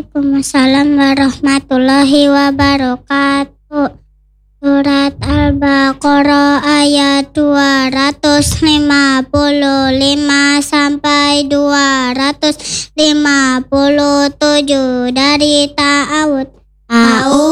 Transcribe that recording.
Waalaikumsalam warahmatullahi wabarakatuh. Surat Al-Baqarah ayat 255 sampai 257 dari Ta'awud.